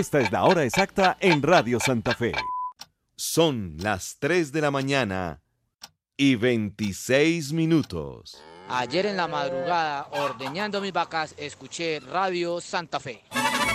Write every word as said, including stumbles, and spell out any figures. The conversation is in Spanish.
Esta es la hora exacta en Radio Santa Fe. Son las tres de la mañana y veintiséis minutos. Ayer en la madrugada, ordeñando mis vacas, escuché Radio Santa Fe.